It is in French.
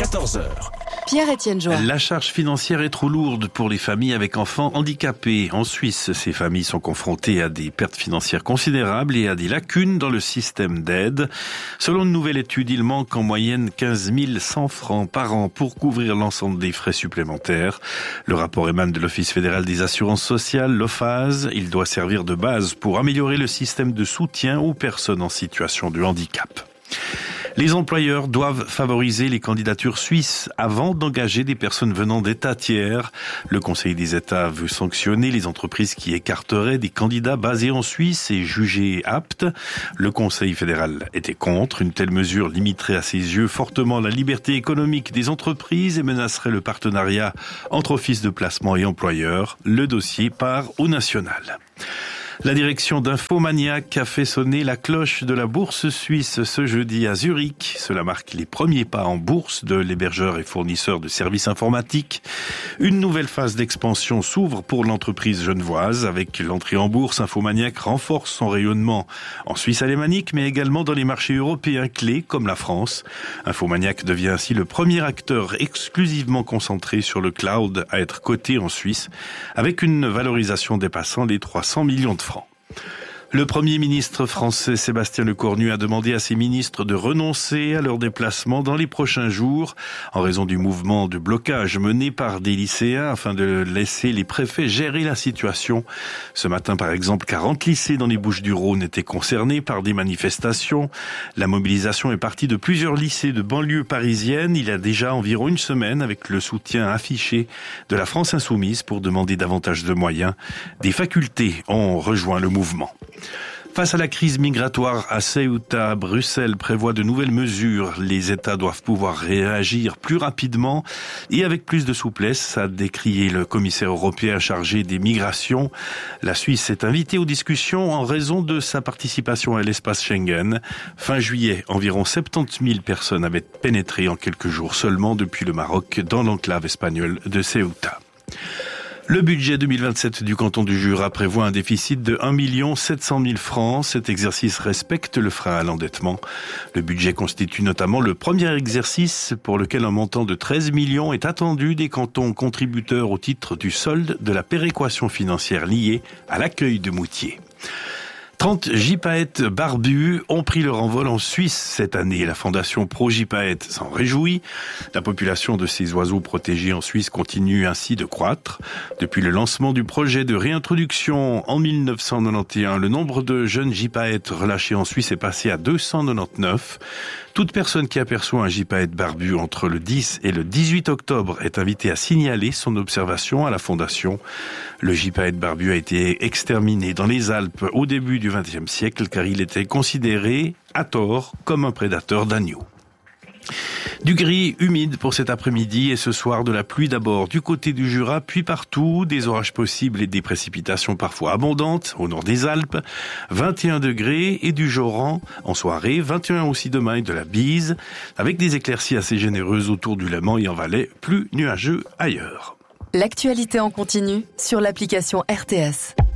14h. Pierre-Étienne Join. La charge financière est trop lourde pour les familles avec enfants handicapés. En Suisse, ces familles sont confrontées à des pertes financières considérables et à des lacunes dans le système d'aide. Selon une nouvelle étude, il manque en moyenne 15 100 francs par an pour couvrir l'ensemble des frais supplémentaires. Le rapport émane de l'Office fédéral des assurances sociales, l'OFAS. Il doit servir de base pour améliorer le système de soutien aux personnes en situation de handicap. Les employeurs doivent favoriser les candidatures suisses avant d'engager des personnes venant d'États tiers. Le Conseil des États veut sanctionner les entreprises qui écarteraient des candidats basés en Suisse et jugés aptes. Le Conseil fédéral était contre. Une telle mesure limiterait à ses yeux fortement la liberté économique des entreprises et menacerait le partenariat entre offices de placement et employeurs. Le dossier part au national. La direction d'Infomaniac a fait sonner la cloche de la bourse suisse ce jeudi à Zurich. Cela marque les premiers pas en bourse de l'hébergeur et fournisseur de services informatiques. Une nouvelle phase d'expansion s'ouvre pour l'entreprise genevoise. Avec l'entrée en bourse, Infomaniac renforce son rayonnement en Suisse alémanique, mais également dans les marchés européens clés comme la France. Infomaniac devient ainsi le premier acteur exclusivement concentré sur le cloud à être coté en Suisse, avec une valorisation dépassant les 300 millions de francs. Le Premier ministre français Sébastien Lecornu a demandé à ses ministres de renoncer à leurs déplacements dans les prochains jours en raison du mouvement de blocage mené par des lycéens afin de laisser les préfets gérer la situation. Ce matin, par exemple, 40 lycées dans les Bouches-du-Rhône étaient concernés par des manifestations. La mobilisation est partie de plusieurs lycées de banlieue parisienne il y a déjà environ une semaine avec le soutien affiché de la France Insoumise pour demander davantage de moyens. Des facultés ont rejoint le mouvement. Face à la crise migratoire à Ceuta, Bruxelles prévoit de nouvelles mesures. Les États doivent pouvoir réagir plus rapidement et avec plus de souplesse, a décrié le commissaire européen chargé des migrations. La Suisse est invitée aux discussions en raison de sa participation à l'espace Schengen. Fin juillet, environ 70 000 personnes avaient pénétré en quelques jours seulement depuis le Maroc dans l'enclave espagnole de Ceuta. Le budget 2027 du canton du Jura prévoit un déficit de 1 700 000 francs. Cet exercice respecte le frein à l'endettement. Le budget constitue notamment le premier exercice pour lequel un montant de 13 millions est attendu des cantons contributeurs au titre du solde de la péréquation financière liée à l'accueil de Moutier. 30 gypaètes barbus ont pris leur envol en Suisse cette année. La fondation Pro-Gypaète s'en réjouit. La population de ces oiseaux protégés en Suisse continue ainsi de croître. Depuis le lancement du projet de réintroduction en 1991, le nombre de jeunes gypaètes relâchés en Suisse est passé à 299. Toute personne qui aperçoit un gypaète barbu entre le 10 et le 18 octobre est invitée à signaler son observation à la fondation. Le gypaète barbu a été exterminé dans les Alpes au début du XXe siècle car il était considéré, à tort, comme un prédateur d'agneaux. Du gris humide pour cet après-midi et ce soir de la pluie d'abord du côté du Jura, puis partout, des orages possibles et des précipitations parfois abondantes au nord des Alpes, 21 degrés et du Joran en soirée, 21 aussi demain et de la bise, avec des éclaircies assez généreuses autour du Léman et en Valais, plus nuageux ailleurs. L'actualité en continu sur l'application RTS.